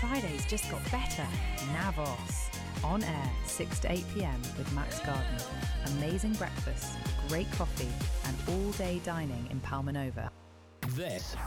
Fridays just got better. Navos. On air, 6 to 8 p.m. with Max Garden. Amazing breakfast, great coffee, and all-day dining in Palmanova. This